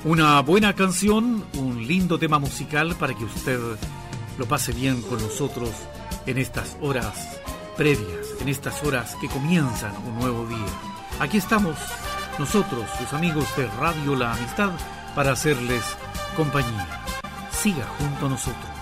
Una buena canción, un lindo tema musical para que usted lo pase bien con nosotros en estas horas previas, en estas horas que comienzan un nuevo día. Aquí estamos nosotros, sus amigos de Radio La Amistad, para hacerles compañía. Siga junto a nosotros.